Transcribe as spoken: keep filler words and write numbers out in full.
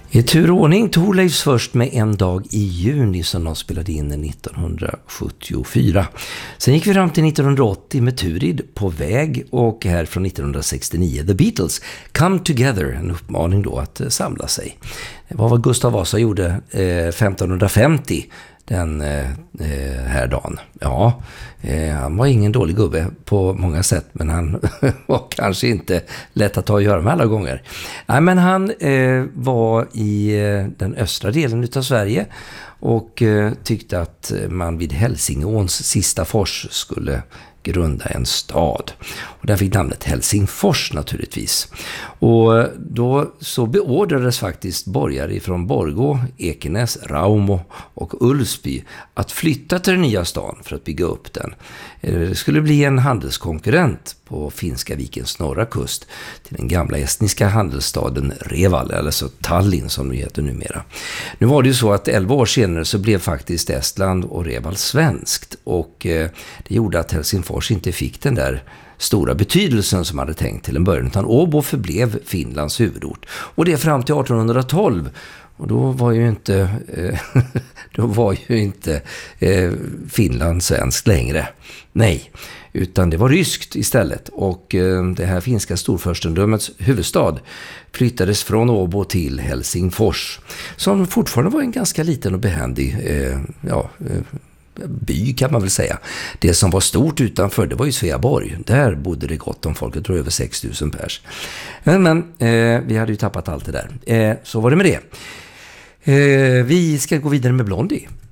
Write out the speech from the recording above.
I tur och ordning Thorleifs först med En dag i juni som de spelade in nittonhundrasjuttiofyra. Sen gick vi fram till nittonhundraåttio med Turid På väg och här från nittonhundrasextionio The Beatles Come Together, en uppmaning då att samla sig. Det var vad Gustav Vasa gjorde eh, femtonhundrafemtio den eh, här dagen. Ja, eh, han var ingen dålig gubbe på många sätt, men han var kanske inte lätt att ta och göra med alla gånger. Nej, men han eh, var i eh, den östra delen av Sverige och eh, tyckte att man vid Hälsingåns sista fors skulle grunda en stad. Och där fick namnet Helsingfors naturligtvis. Och då så beordrades faktiskt borgare från Borgå, Ekenäs, Raumo och Ulsby att flytta till den nya stan för att bygga upp den. Det skulle bli en handelskonkurrent på Finska vikens norra kust till den gamla estniska handelsstaden Reval, eller så Tallinn som det heter numera. Nu var det ju så att elva år senare så blev faktiskt Estland och Reval svenskt, och eh, det gjorde att Helsingfors inte fick den där stora betydelsen som hade tänkt till en början, utan Åbo förblev Finlands huvudort. Och det fram till artonhundratolv. Och då var ju inte, eh, då var ju inte eh, Finland svenskt längre. Nej, utan det var ryskt istället. Och eh, det här finska storfurstendömets huvudstad flyttades från Åbo till Helsingfors, som fortfarande var en ganska liten och behändig eh, ja, eh, by kan man väl säga. Det som var stort utanför, det var ju Sveaborg. Där bodde det gott om folk, jag tror över sex tusen pers. Men, men eh, vi hade ju tappat allt det där. Eh, så var det med det. Eh, vi ska gå vidare med Blondie.